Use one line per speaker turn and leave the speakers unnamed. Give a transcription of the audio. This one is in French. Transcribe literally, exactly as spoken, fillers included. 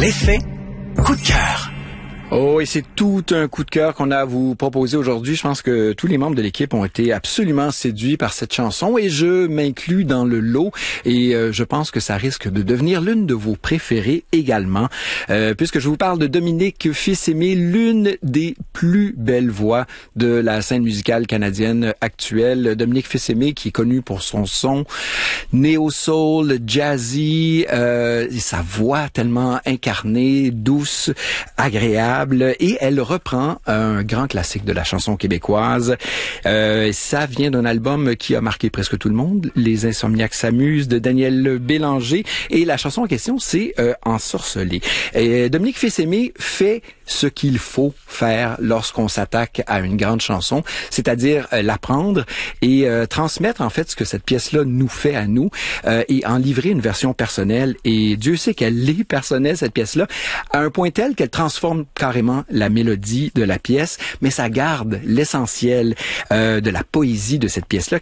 L'effet coup de cœur.
Oh, et c'est tout un coup de cœur qu'on a à vous proposer aujourd'hui. Je pense que tous les membres de l'équipe ont été absolument séduits par cette chanson et je m'inclus dans le lot et euh, je pense que ça risque de devenir l'une de vos préférées également. Euh, puisque je vous parle de Dominique Fils-Aimé, l'une des plus belles voix de la scène musicale canadienne actuelle. Dominique Fils-Aimé qui est connu pour son son néo-soul, jazzy, euh, et sa voix tellement incarnée, douce, agréable. Et elle reprend un grand classique de la chanson québécoise. Euh, ça vient d'un album qui a marqué presque tout le monde, Les Insomniaques s'amusent, de Daniel Bélanger. Et la chanson en question, c'est euh, Ensorcelé. Et Dominique Fils-Aimé fait ce qu'il faut faire lorsqu'on s'attaque à une grande chanson, c'est-à-dire euh, l'apprendre et euh, transmettre en fait ce que cette pièce-là nous fait à nous euh, et en livrer une version personnelle. Et Dieu sait qu'elle est personnelle, cette pièce-là, à un point tel qu'elle transforme carrément la mélodie de la pièce, mais ça garde l'essentiel euh, de la poésie de cette pièce-là